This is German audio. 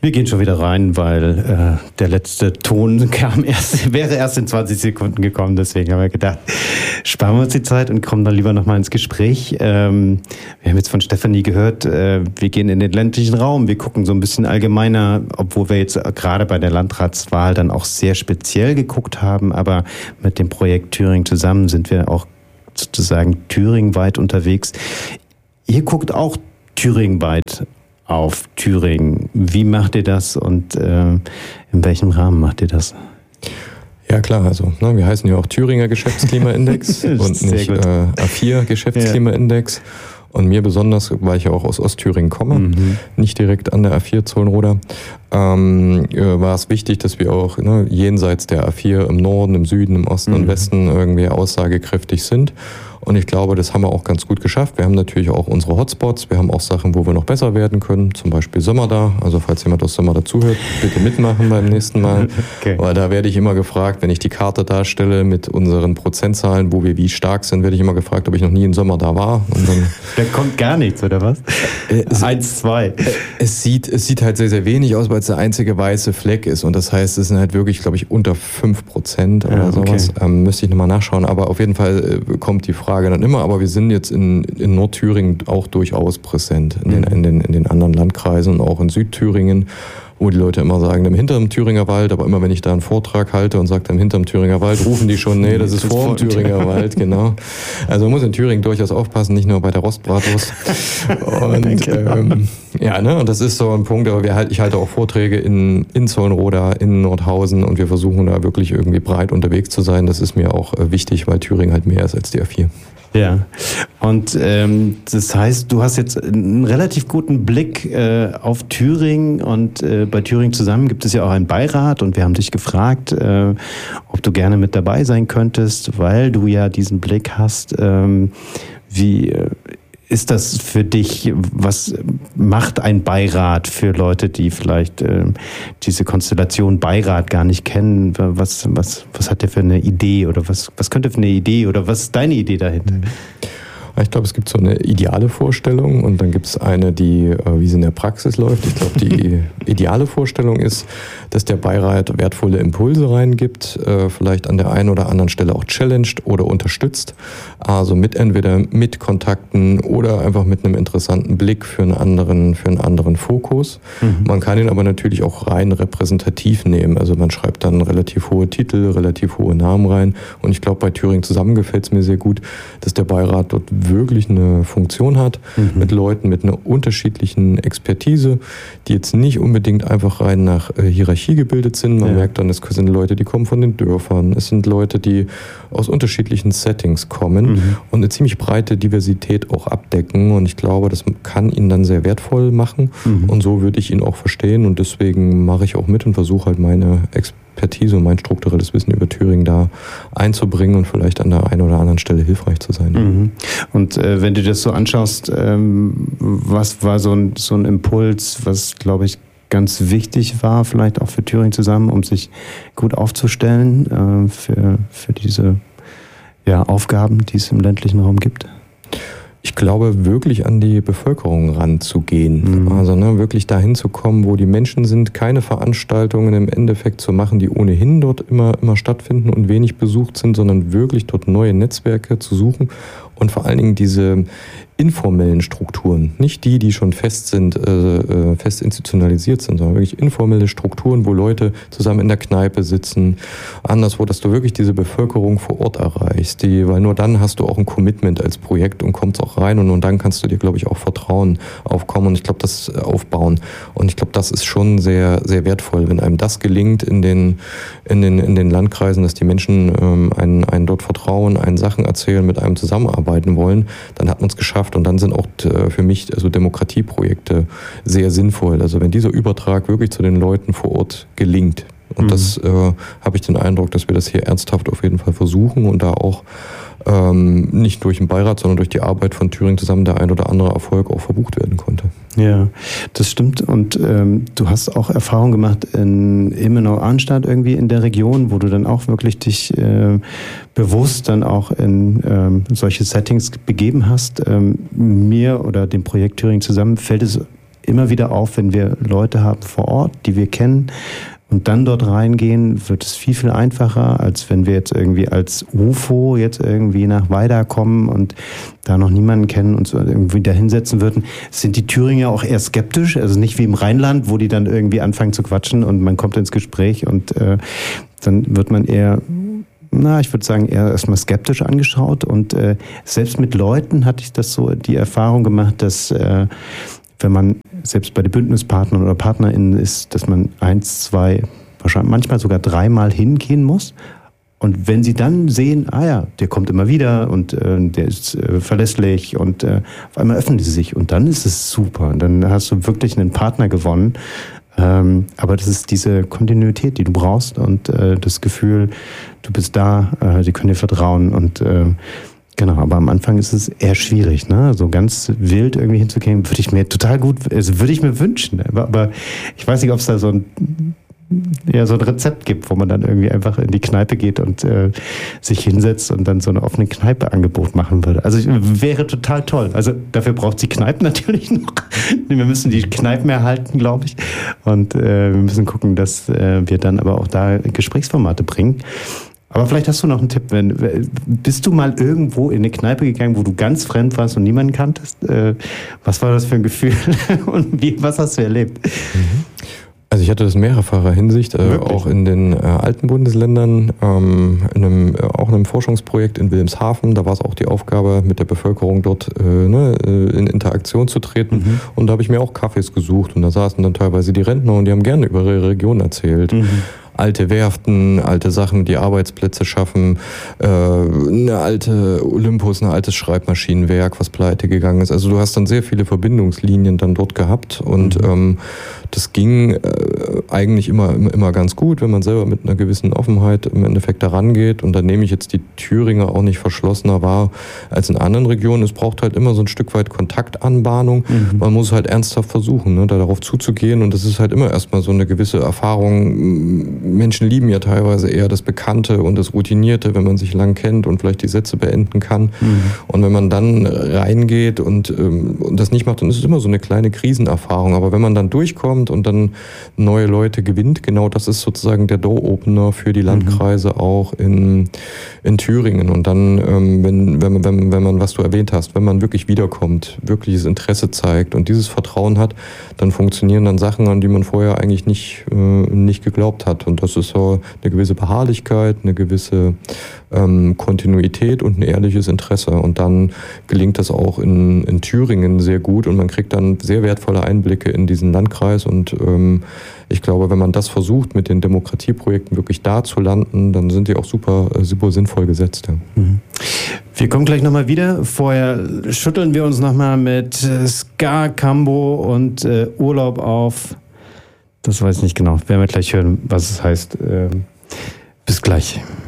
Wir gehen schon wieder rein, weil der letzte Ton wäre erst in 20 Sekunden gekommen. Deswegen haben wir gedacht, sparen wir uns die Zeit und kommen dann lieber nochmal ins Gespräch. Wir haben jetzt von Stefanie gehört, wir gehen in den ländlichen Raum. Wir gucken so ein bisschen allgemeiner, obwohl wir jetzt gerade bei der Landratswahl dann auch sehr speziell geguckt haben. Aber mit dem Projekt Thüringen zusammen sind wir auch sozusagen thüringenweit unterwegs. Ihr guckt auch thüringenweit auf Thüringen. Wie macht ihr das und in welchem Rahmen macht ihr das? Ja klar, also wir heißen ja auch Thüringer Geschäftsklimaindex und nicht A4 Geschäftsklimaindex. Und mir besonders, weil ich ja auch aus Ostthüringen komme, nicht direkt an der A4 Zollenroda, war es wichtig, dass wir auch jenseits der A4 im Norden, im Süden, im Osten und Westen irgendwie aussagekräftig sind. Und ich glaube, das haben wir auch ganz gut geschafft. Wir haben natürlich auch unsere Hotspots. Wir haben auch Sachen, wo wir noch besser werden können. Zum Beispiel Sömmerda. Also falls jemand aus Sömmerda zuhört, bitte mitmachen beim nächsten Mal. Okay. Weil da werde ich immer gefragt, wenn ich die Karte darstelle mit unseren Prozentzahlen, wo wir wie stark sind, werde ich immer gefragt, ob ich noch nie in Sömmerda war. Und dann da kommt gar nichts, oder was? 1, 2. Es sieht halt sehr, sehr wenig aus, weil es der einzige weiße Fleck ist. Und das heißt, es sind halt wirklich, glaube ich, unter 5% oder sowas. Okay. Müsste ich nochmal nachschauen. Aber auf jeden Fall kommt die Frage dann immer, aber wir sind jetzt in Nordthüringen auch durchaus präsent, in den anderen Landkreisen und auch in Südthüringen, wo die Leute immer sagen, im hinterm Thüringer Wald, aber immer wenn ich da einen Vortrag halte und sage, im hinterm Thüringer Wald, rufen die schon, nee, das ist vor dem Thüringer Wald, genau. Also man muss in Thüringen durchaus aufpassen, nicht nur bei der Rostbratwurst. Und und das ist so ein Punkt, aber ich halte auch Vorträge in Zollenroda, in Nordhausen und wir versuchen da wirklich irgendwie breit unterwegs zu sein. Das ist mir auch wichtig, weil Thüringen halt mehr ist als die A4. Ja, und das heißt, du hast jetzt einen relativ guten Blick auf Thüringen und bei Thüringen zusammen gibt es ja auch einen Beirat und wir haben dich gefragt, ob du gerne mit dabei sein könntest, weil du ja diesen Blick hast. Wie ist das für dich? Was macht ein Beirat für Leute, die vielleicht diese Konstellation Beirat gar nicht kennen? Was hat der für eine Idee oder was könnte für eine Idee oder was ist deine Idee dahinter? Ich glaube, es gibt so eine ideale Vorstellung und dann gibt es eine, die, wie sie in der Praxis läuft. Ich glaube, die ideale Vorstellung ist, dass der Beirat wertvolle Impulse reingibt, vielleicht an der einen oder anderen Stelle auch challenged oder unterstützt. Also entweder mit Kontakten oder einfach mit einem interessanten Blick für einen anderen Fokus. Man kann ihn aber natürlich auch rein repräsentativ nehmen. Also man schreibt dann relativ hohe Titel, relativ hohe Namen rein. Und ich glaube, bei Thüringen zusammen gefällt es mir sehr gut, dass der Beirat dort wirklich eine Funktion hat, mit Leuten mit einer unterschiedlichen Expertise, die jetzt nicht unbedingt einfach rein nach Hierarchie gebildet sind. Man merkt dann, es sind Leute, die kommen von den Dörfern, es sind Leute, die aus unterschiedlichen Settings kommen und eine ziemlich breite Diversität auch abdecken und ich glaube, das kann ihn dann sehr wertvoll machen und so würde ich ihn auch verstehen und deswegen mache ich auch mit und versuche halt meine Expertise und mein strukturelles Wissen über Thüringen da einzubringen und vielleicht an der einen oder anderen Stelle hilfreich zu sein. Und wenn du das so anschaust, was war so ein Impuls, was, glaube ich, ganz wichtig war, vielleicht auch für Thüringen zusammen, um sich gut aufzustellen für diese Aufgaben, die es im ländlichen Raum gibt? Ich glaube, wirklich an die Bevölkerung ranzugehen. Also wirklich dahin zu kommen, wo die Menschen sind, keine Veranstaltungen im Endeffekt zu machen, die ohnehin dort immer stattfinden und wenig besucht sind, sondern wirklich dort neue Netzwerke zu suchen und vor allen Dingen diese informellen Strukturen, nicht die schon fest sind, fest institutionalisiert sind, sondern wirklich informelle Strukturen, wo Leute zusammen in der Kneipe sitzen, anderswo, dass du wirklich diese Bevölkerung vor Ort erreichst, weil nur dann hast du auch ein Commitment als Projekt und kommst auch rein und nur dann kannst du dir, glaube ich, auch Vertrauen aufkommen und ich glaube, das aufbauen und ich glaube, das ist schon sehr, sehr wertvoll, wenn einem das gelingt in den Landkreisen, dass die Menschen einen dort vertrauen, einen Sachen erzählen, mit einem zusammenarbeiten wollen, dann hat man es geschafft. Und dann sind auch für mich Demokratieprojekte sehr sinnvoll. Also wenn dieser Übertrag wirklich zu den Leuten vor Ort gelingt. Und das habe ich den Eindruck, dass wir das hier ernsthaft auf jeden Fall versuchen und da auch nicht durch den Beirat, sondern durch die Arbeit von Thüringen zusammen der ein oder andere Erfolg auch verbucht werden konnte. Ja, das stimmt. Und du hast auch Erfahrung gemacht in Ilmenau-Arnstadt irgendwie in der Region, wo du dann auch wirklich dich bewusst dann auch in solche Settings begeben hast. Mir oder dem Projekt Thüringen zusammen fällt es immer wieder auf, wenn wir Leute haben vor Ort, die wir kennen, und dann dort reingehen, wird es viel, viel einfacher, als wenn wir jetzt irgendwie als UFO jetzt irgendwie nach Weida kommen und da noch niemanden kennen und so irgendwie da hinsetzen würden. Sind die Thüringer auch eher skeptisch? Also nicht wie im Rheinland, wo die dann irgendwie anfangen zu quatschen und man kommt ins Gespräch und dann wird man eher, ich würde sagen, eher erstmal skeptisch angeschaut. Und selbst mit Leuten hatte ich das so die Erfahrung gemacht, dass wenn man selbst bei den Bündnispartnern oder PartnerInnen ist, dass man 1, 2, wahrscheinlich manchmal sogar 3 Mal hingehen muss. Und wenn sie dann sehen, der kommt immer wieder und der ist verlässlich und auf einmal öffnen sie sich und dann ist es super. Und dann hast du wirklich einen Partner gewonnen. Aber das ist diese Kontinuität, die du brauchst und das Gefühl, du bist da, sie können dir vertrauen und genau, aber am Anfang ist es eher schwierig, ne? So ganz wild irgendwie hinzugehen, würde ich mir total gut, also würde ich mir wünschen. Aber ich weiß nicht, ob es da so ein Rezept gibt, wo man dann irgendwie einfach in die Kneipe geht und sich hinsetzt und dann so eine offene Kneipe-Angebot machen würde. Also wäre total toll. Also dafür braucht die Kneipe natürlich noch. Wir müssen die Kneipen erhalten, glaube ich. Und wir müssen gucken, dass wir dann aber auch da Gesprächsformate bringen. Aber vielleicht hast du noch einen Tipp. Bist du mal irgendwo in eine Kneipe gegangen, wo du ganz fremd warst und niemanden kanntest? Was war das für ein Gefühl und was hast du erlebt? Also ich hatte das in mehrfacher Hinsicht, auch in den alten Bundesländern, in einem Forschungsprojekt in Wilhelmshaven. Da war es auch die Aufgabe, mit der Bevölkerung dort in Interaktion zu treten. Und da habe ich mir auch Cafés gesucht und da saßen dann teilweise die Rentner und die haben gerne über ihre Region erzählt. Alte Werften, alte Sachen, die Arbeitsplätze schaffen, eine alte Olympus, ein altes Schreibmaschinenwerk, was pleite gegangen ist. Also du hast dann sehr viele Verbindungslinien dann dort gehabt und das ging eigentlich immer ganz gut, wenn man selber mit einer gewissen Offenheit im Endeffekt da rangeht. Und dann nehme ich jetzt die Thüringer auch nicht verschlossener wahr als in anderen Regionen. Es braucht halt immer so ein Stück weit Kontaktanbahnung. Man muss halt ernsthaft versuchen, da darauf zuzugehen. Und das ist halt immer erstmal so eine gewisse Erfahrung. Menschen lieben ja teilweise eher das Bekannte und das Routinierte, wenn man sich lang kennt und vielleicht die Sätze beenden kann. Und wenn man dann reingeht und das nicht macht, dann ist es immer so eine kleine Krisenerfahrung. Aber wenn man dann durchkommt und dann neue Leute gewinnt, genau das ist sozusagen der Door-Opener für die Landkreise auch in Thüringen. Und dann, wenn man, was du erwähnt hast, wenn man wirklich wiederkommt, wirkliches Interesse zeigt und dieses Vertrauen hat, dann funktionieren dann Sachen, an die man vorher eigentlich nicht geglaubt hat. Und das ist so eine gewisse Beharrlichkeit, eine gewisse Kontinuität und ein ehrliches Interesse. Und dann gelingt das auch in Thüringen sehr gut und man kriegt dann sehr wertvolle Einblicke in diesen Landkreis. Und ich glaube, wenn man das versucht, mit den Demokratieprojekten wirklich da zu landen, dann sind die auch super sinnvoll gesetzt. Ja. Wir kommen gleich nochmal wieder. Vorher schütteln wir uns nochmal mit Ska, Cambo und Urlaub auf. Das weiß ich nicht genau. Werden wir gleich hören, was es heißt. Bis gleich.